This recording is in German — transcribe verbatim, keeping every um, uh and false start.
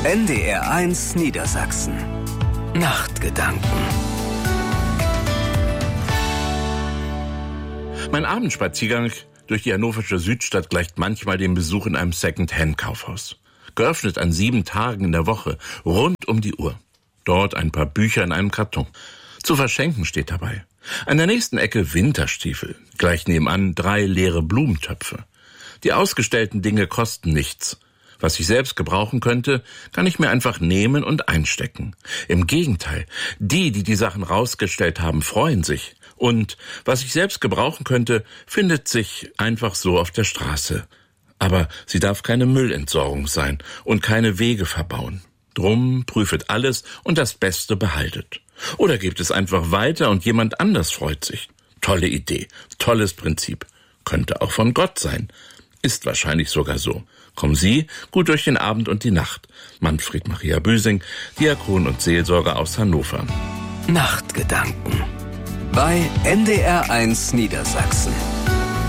N D R eins Niedersachsen. Nachtgedanken. Mein Abendspaziergang durch die hannoversche Südstadt gleicht manchmal dem Besuch in einem Second-Hand-Kaufhaus. Geöffnet an sieben Tagen in der Woche, rund um die Uhr. Dort ein paar Bücher in einem Karton. Zu verschenken steht dabei. An der nächsten Ecke Winterstiefel. Gleich nebenan drei leere Blumentöpfe. Die ausgestellten Dinge kosten nichts. Was ich selbst gebrauchen könnte, kann ich mir einfach nehmen und einstecken. Im Gegenteil, die, die die Sachen rausgestellt haben, freuen sich. Und was ich selbst gebrauchen könnte, findet sich einfach so auf der Straße. Aber sie darf keine Müllentsorgung sein und keine Wege verbauen. Drum prüfet alles und das Beste behaltet. Oder gebt es einfach weiter und jemand anders freut sich. Tolle Idee, tolles Prinzip. Könnte auch von Gott sein. Ist wahrscheinlich sogar so. Kommen Sie gut durch den Abend und die Nacht. Manfred Maria Büsing, Diakon und Seelsorger aus Hannover. Nachtgedanken bei N D R eins Niedersachsen.